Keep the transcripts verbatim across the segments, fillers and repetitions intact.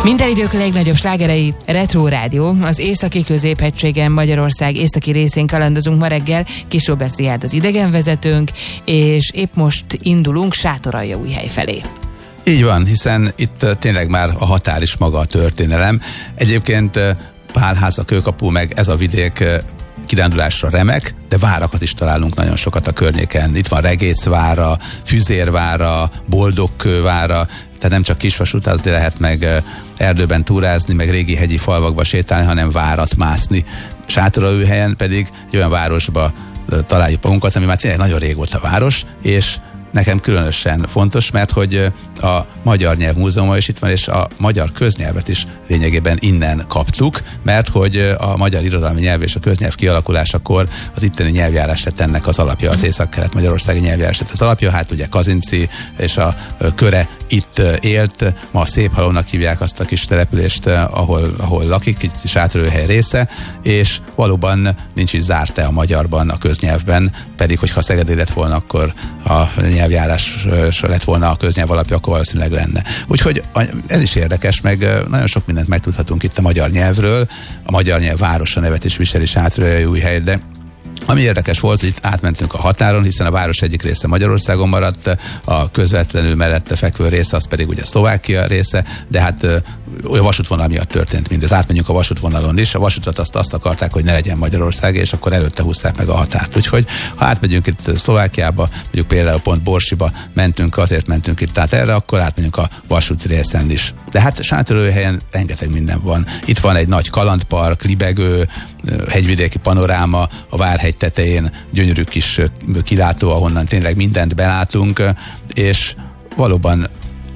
Minden idők legnagyobb slágerei, Retro Rádió. Az északi középhegységen, Magyarország északi részén kalandozunk ma reggel. Kis Róbert Richárd az idegenvezetőnk, és épp most indulunk Sátoraljaújhely felé. Így van, hiszen itt tényleg már a határ is maga a történelem. Egyébként Pálháza, Kőkapu, meg ez a vidék kirándulásra remek, de várakat is találunk nagyon sokat a környéken. Itt van Regécvára, Füzérvára, Boldogkővára, tehát nem csak kisvasutazni lehet, meg erdőben túrázni, meg régi hegyi falvakba sétálni, hanem várat mászni. Sátoraljaújhelyen pedig egy olyan városba találjuk magunkat, ami már tényleg nagyon régóta város, és nekem különösen fontos, mert hogy a Magyar Nyelvmúzeuma is itt van, és a magyar köznyelvet is lényegében innen kaptuk, mert hogy a magyar irodalmi nyelv és a köznyelv kialakulásakor az itteni nyelvjárás lett ennek az alapja, az észak-kelet-magyarországi nyelvjárás lett az alapja, hát ugye Kazinczy és a köre itt élt, ma Széphalomnak hívják azt a kis települést, ahol, ahol lakik, itt Sátoraljaújhely része, és valóban nincs is zárt a magyarban, a köznyelvben, pedig hogyha Szegedi lett volna, akkor a nyelvjárás lett volna a köznyelv alapja, akkor valószínűleg lenne. Úgyhogy ez is érdekes, meg nagyon sok mindent megtudhatunk itt a magyar nyelvről. A magyar nyelv városa nevet is viseli, Sátoraljaújhely, de ami érdekes volt, hogy itt átmentünk a határon, hiszen a város egyik része Magyarországon maradt, a közvetlenül mellette fekvő része, az pedig ugye Szlovákia része, de hát olyan vasútvonal miatt történt mindez. Átmenjünk a vasútvonalon is, a vasutat azt, azt akarták, hogy ne legyen Magyarország, és akkor előtte húzták meg a határt. Úgyhogy ha átmegyünk itt Szlovákiába, mondjuk például pont Borsiba mentünk, azért mentünk itt át erre, akkor átmegyünk a vasúti részen is. De hát Sátoraljaújhelyen rengeteg minden van. Itt van egy nagy kalandpark, libegő, hegyvidéki panoráma, a Várhegy tetején gyönyörű kis kilátó, ahonnan tényleg mindent belátunk, és valóban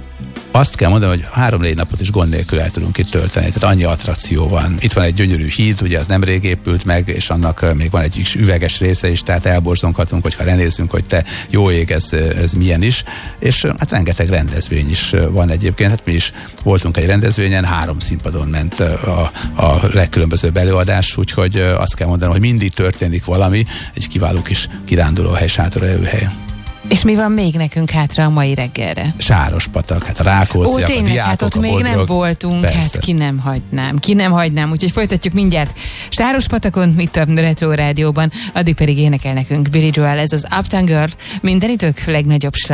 azt kell mondani, hogy három-négy napot is gond nélkül el tudunk itt tölteni, tehát annyi attrakció van. Itt van egy gyönyörű híd, ugye az nemrég épült meg, és annak még van egy kis üveges része is, tehát elborzonghatunk, hogyha lenézzünk, hogy te jó ég, ez, ez milyen is. És hát rengeteg rendezvény is van egyébként, hát mi is voltunk egy rendezvényen, három színpadon ment a, a legkülönbözőbb előadás, úgyhogy azt kell mondani, hogy mindig történik valami, egy kiváló kis kirándulóhely, Sátoraljaújhely. És mi van még nekünk hátra a mai reggelre? Sárospatak, hát a Rákócziak, a diákok, hát ott a még bodrog, nem voltunk, persze. Hát ki nem hagynám, ki nem hagynám, úgyhogy folytatjuk mindjárt Sárospatakon, itt a Retro Rádióban, addig pedig énekel nekünk Billy Joel, ez az Uptown Girl, minden idők legnagyobb